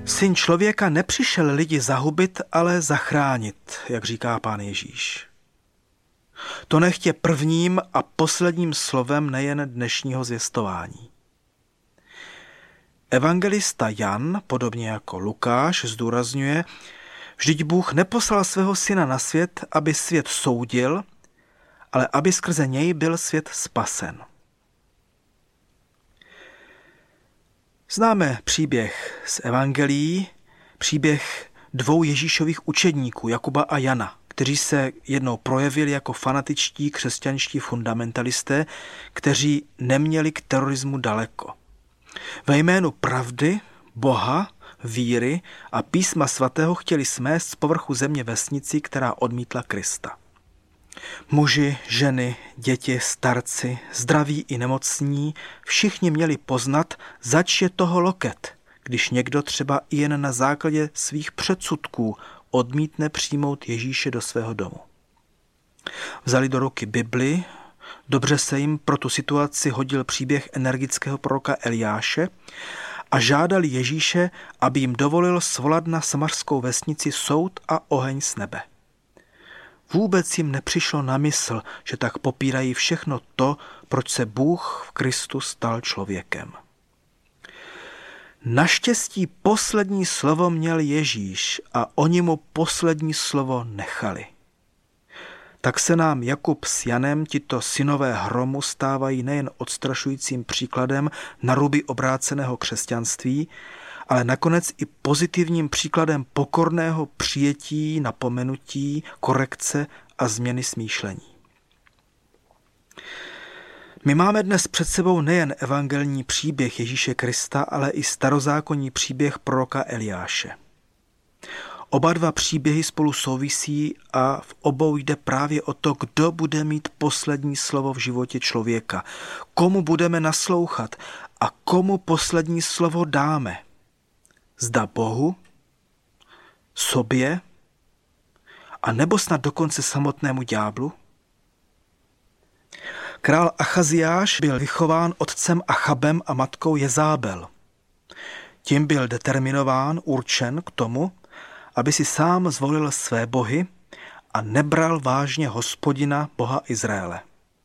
Syn člověka nepřišel lidi zahubit, ale zachránit, jak říká Pán Ježíš. To nechť je prvním a posledním slovem nejen dnešního zvěstování. Evangelista Jan, podobně jako Lukáš, zdůrazňuje, vždyť Bůh neposlal svého syna na svět, aby svět soudil, ale aby skrze něj byl svět spasen. Známe příběh z evangelií, příběh dvou Ježíšových učedníků, Jakuba a Jana, kteří se jednou projevili jako fanatičtí křesťanští fundamentalisté, kteří neměli k terorismu daleko. Ve jménu pravdy, Boha, víry a písma svatého chtěli smést z povrchu země vesnici, která odmítla Krista. Muži, ženy, děti, starci, zdraví i nemocní, všichni měli poznat, zač je toho loket, když někdo třeba i jen na základě svých předsudků odmítne přijmout Ježíše do svého domu. Vzali do ruky Bibli, dobře se jim pro tu situaci hodil příběh energického proroka Eliáše a žádali Ježíše, aby jim dovolil svolat na samařskou vesnici soud a oheň z nebe. Vůbec jim nepřišlo na mysl, že tak popírají všechno to, proč se Bůh v Kristu stal člověkem. Naštěstí poslední slovo měl Ježíš a oni mu poslední slovo nechali. Tak se nám Jakub s Janem, tito synové hromu, stávají nejen odstrašujícím příkladem naruby obráceného křesťanství, ale nakonec i pozitivním příkladem pokorného přijetí, napomenutí, korekce a změny smýšlení. My máme dnes před sebou nejen evangelní příběh Ježíše Krista, ale i starozákonní příběh proroka Eliáše. Oba dva příběhy spolu souvisí a v obou jde právě o to, kdo bude mít poslední slovo v životě člověka, komu budeme naslouchat a komu poslední slovo dáme. Zda Bohu, sobě, a nebo snad dokonce samotnému ďáblu? Král Achaziáš byl vychován otcem Achabem a matkou Jezábel. Tím byl determinován, určen k tomu, aby si sám zvolil své bohy a nebral vážně Hospodina, Boha Izraele.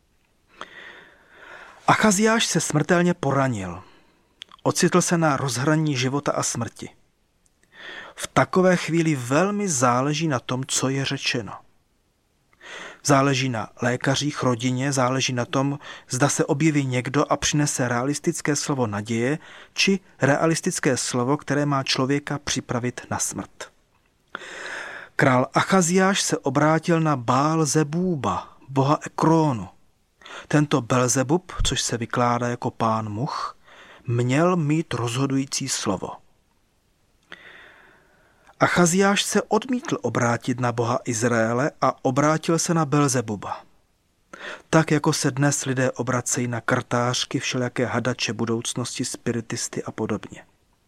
Achaziáš se smrtelně poranil. Ocitl se na rozhraní života a smrti. V takové chvíli velmi záleží na tom, co je řečeno. Záleží na lékařích, rodině, záleží na tom, zda se objeví někdo a přinese realistické slovo naděje, či realistické slovo, které má člověka připravit na smrt. Král Achaziáš se obrátil na Bál-Zebúba, boha Ekrónu. Tento Belzebub, což se vykládá jako pán much, měl mít rozhodující slovo. Achaziáš se odmítl obrátit na Boha Izraele a obrátil se na Belzebuba. Tak jako se dnes lidé obracejí na kartářky, všelijaké hadače budoucnosti, spiritisty a podobně.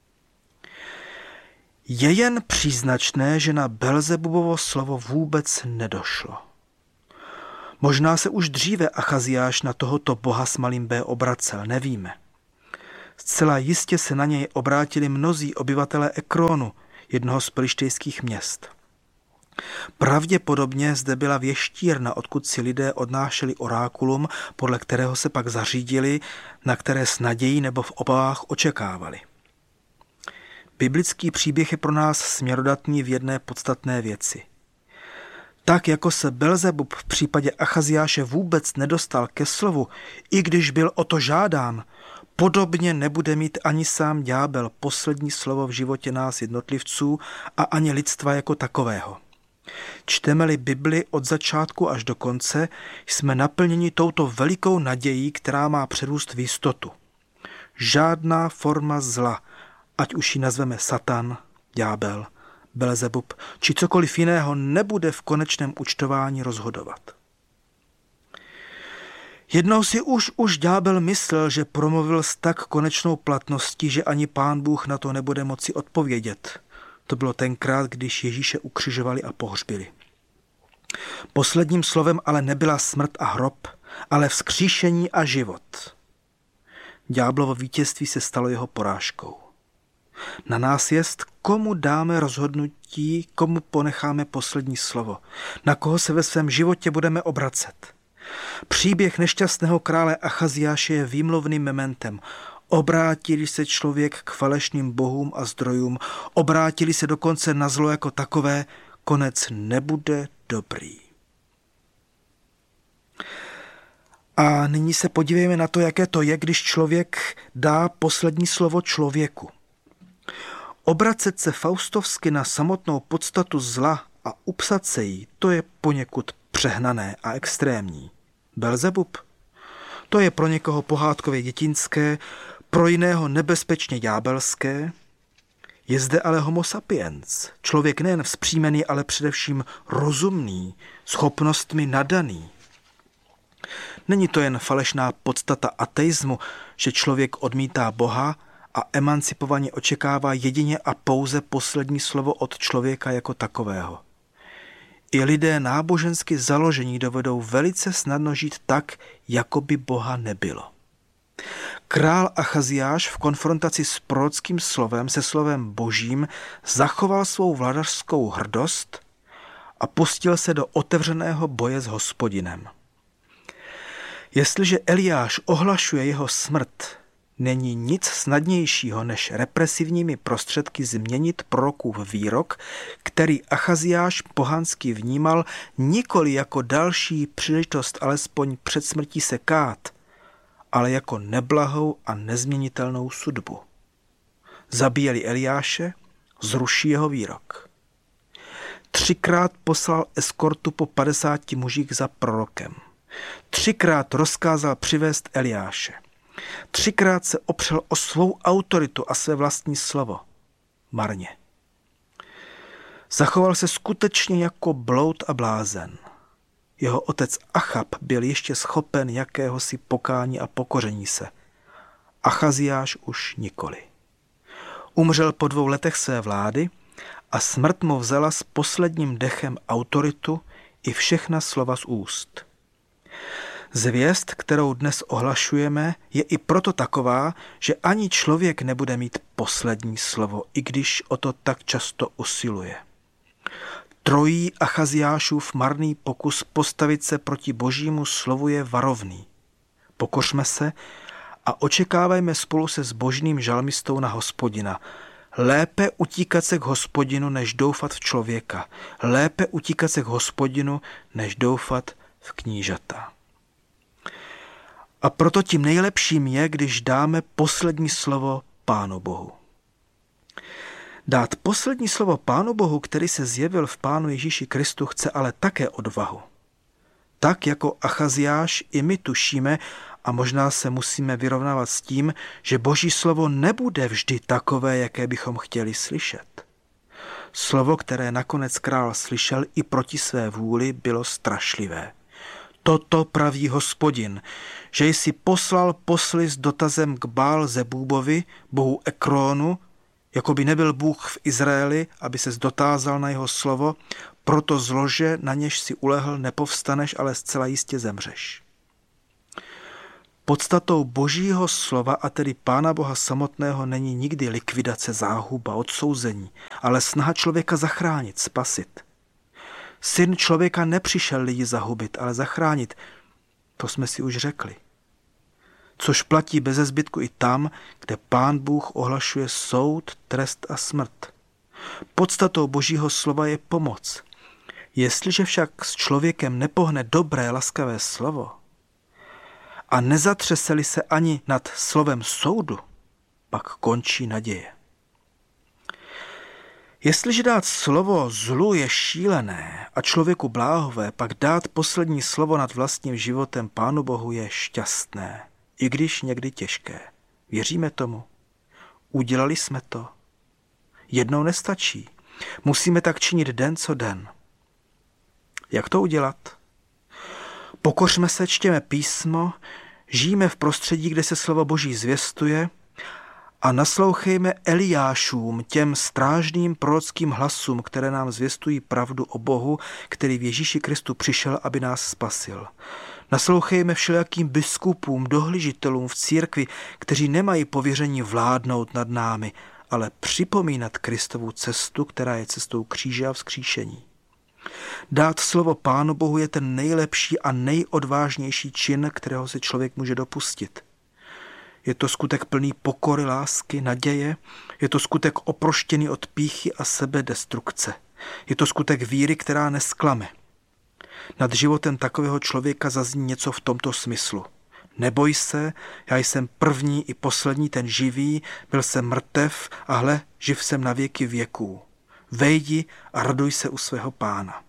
Je jen příznačné, že na Belzebubovo slovo vůbec nedošlo. Možná se už dříve Achaziáš na tohoto boha s malým B obracel, nevíme. Zcela jistě se na něj obrátili mnozí obyvatelé Ekrónu, jednoho z pelištejských měst. Pravděpodobně zde byla věštírna, odkud si lidé odnášeli orákulum, podle kterého se pak zařídili, na které s nadějí nebo v obavách očekávali. Biblický příběh je pro nás směrodatný v jedné podstatné věci. Tak jako se Belzebub v případě Achaziáše vůbec nedostal ke slovu, i když byl o to žádán, podobně nebude mít ani sám ďábel poslední slovo v životě nás jednotlivců a ani lidstva jako takového. Čteme-li Bibli od začátku až do konce, jsme naplněni touto velikou nadějí, která má přerůst v jistotu. Žádná forma zla, ať už ji nazveme Satan, ďábel, Belzebub či cokoliv jiného, nebude v konečném účtování rozhodovat. Jednou si už ďábel myslel, že promluvil s tak konečnou platností, že ani Pán Bůh na to nebude moci odpovědět. To bylo tenkrát, když Ježíše ukřižovali a pohřbili. Posledním slovem ale nebyla smrt a hrob, ale vzkříšení a život. Ďáblovo vítězství se stalo jeho porážkou. Na nás jest, komu dáme rozhodnutí, komu ponecháme poslední slovo, na koho se ve svém životě budeme obracet. Příběh nešťastného krále Achaziáše je výmluvným mementem. Obrátili se člověk k falešným bohům a zdrojům, obrátili se dokonce na zlo jako takové, konec nebude dobrý. A nyní se podívejme na to, jaké to je, když člověk dá poslední slovo člověku. Obracet se faustovsky na samotnou podstatu zla a upsat se jí, to je poněkud přehnané a extrémní. Belzebub? To je pro někoho pohádkově dětinské, pro jiného nebezpečně ďábelské. Je zde ale homo sapiens, člověk nejen vzpřímený, ale především rozumný, schopnostmi nadaný. Není to jen falešná podstata ateismu, že člověk odmítá Boha a emancipovaně očekává jedině a pouze poslední slovo od člověka jako takového. I lidé nábožensky založení dovedou velice snadno žít tak, jako by Boha nebylo. Král Achaziáš v konfrontaci s prorockým slovem se slovem božím zachoval svou vladařskou hrdost a pustil se do otevřeného boje s Hospodinem. Jestliže Eliáš ohlašuje jeho smrt, není nic snadnějšího, než represivními prostředky změnit prorokův výrok, který Achaziáš pohansky vnímal nikoli jako další příležitost alespoň před smrtí se kát, ale jako neblahou a nezměnitelnou sudbu. Zabíjeli Eliáše, zruší jeho výrok. 3krát poslal eskortu po 50 mužích za prorokem. 3krát rozkázal přivést Eliáše. 3krát se opřel o svou autoritu a své vlastní slovo. Marně. Zachoval se skutečně jako bloud a blázen. Jeho otec Achab byl ještě schopen jakéhosi pokání a pokoření se. Achaziáš už nikoli. Umřel po 2 letech své vlády a smrt mu vzala s posledním dechem autoritu i všechna slova z úst. Zvěst, kterou dnes ohlašujeme, je i proto taková, že ani člověk nebude mít poslední slovo, i když o to tak často usiluje. Trojí Achaziášův marný pokus postavit se proti božímu slovu je varovný. Pokořme se a očekávajme spolu se zbožným žalmistou na Hospodina. Lépe utíkat se k Hospodinu, než doufat v člověka. Lépe utíkat se k Hospodinu, než doufat v knížata. A proto tím nejlepším je, když dáme poslední slovo Pánu Bohu. Dát poslední slovo Pánu Bohu, který se zjevil v Pánu Ježíši Kristu, chce ale také odvahu. Tak jako Achaziáš i my tušíme a možná se musíme vyrovnávat s tím, že Boží slovo nebude vždy takové, jaké bychom chtěli slyšet. Slovo, které nakonec král slyšel i proti své vůli, bylo strašlivé. Toto praví Hospodin, že jsi poslal posly s dotazem k Bál-Zebúbovi, bohu Ekrónu, jako by nebyl Bůh v Izraeli, aby ses dotázal na jeho slovo, proto zlože, na něž si ulehl, nepovstaneš, ale zcela jistě zemřeš. Podstatou Božího slova, a tedy Pána Boha samotného, není nikdy likvidace, záhuba, odsouzení, ale snaha člověka zachránit, spasit. Syn člověka nepřišel lidi zahubit, ale zachránit. To jsme si už řekli. Což platí beze zbytku i tam, kde Pán Bůh ohlašuje soud, trest a smrt. Podstatou Božího slova je pomoc. Jestliže však s člověkem nepohne dobré, laskavé slovo a nezatřeseli se ani nad slovem soudu, pak končí naděje. Jestliže dát slovo zlu je šílené a člověku bláhové, pak dát poslední slovo nad vlastním životem Pánu Bohu je šťastné, i když někdy těžké. Věříme tomu? Udělali jsme to? Jednou nestačí. Musíme tak činit den co den. Jak to udělat? Pokořme se, čtěme písmo, žijeme v prostředí, kde se slovo Boží zvěstuje, a naslouchejme Eliášům, těm strážným prorockým hlasům, které nám zvěstují pravdu o Bohu, který v Ježíši Kristu přišel, aby nás spasil. Naslouchejme všelijakým biskupům, dohlížitelům v církvi, kteří nemají pověření vládnout nad námi, ale připomínat Kristovu cestu, která je cestou kříže a vzkříšení. Dát slovo Pánu Bohu je ten nejlepší a nejodvážnější čin, kterého se člověk může dopustit. Je to skutek plný pokory, lásky, naděje, je to skutek oproštěný od pýchy a sebedestrukce. Je to skutek víry, která nesklame. Nad životem takového člověka zazní něco v tomto smyslu. Neboj se, já jsem první i poslední ten živý, byl jsem mrtev a hle, živ jsem na věky věků. Vejdi a raduj se u svého Pána.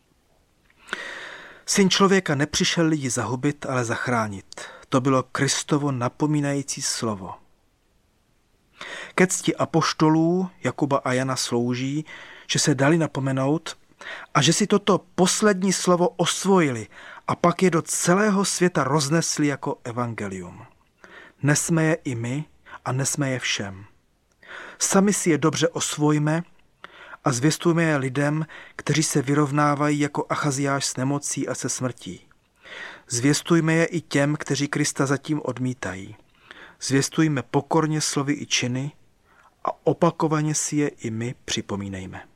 Syn člověka nepřišel lidi zahubit, ale zachránit. To bylo Kristovo napomínající slovo. Ke cti apoštolů Jakuba a Jana slouží, že se dali napomenout a že si toto poslední slovo osvojili a pak je do celého světa roznesli jako evangelium. Nesme je i my a nesme je všem. Sami si je dobře osvojme a zvěstujme je lidem, kteří se vyrovnávají jako Achaziáš s nemocí a se smrtí. Zvěstujme je i těm, kteří Krista zatím odmítají. Zvěstujme pokorně slovy i činy a opakovaně si je i my připomínejme.